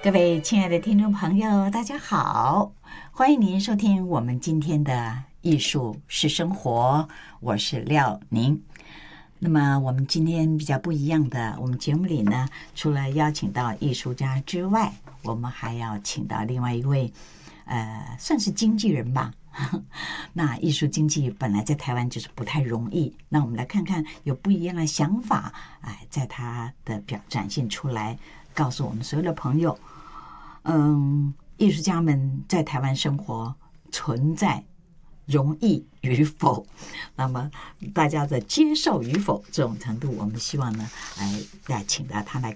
各位亲爱的听众朋友，大家好，欢迎您收听我们今天的艺术是生活，我是廖宁。那么我们今天比较不一样的，我们节目里呢，除了邀请到艺术家之外，我们还要请到另外一位算是经纪人吧。那艺术经济本来在台湾就是不太容易，那我们来看看有不一样的想法，在他的展现出来，告诉我们所有的朋友，艺术家们在台湾生活存在容易与否，那么大家的接受与否这种程度，我们希望呢来请到他来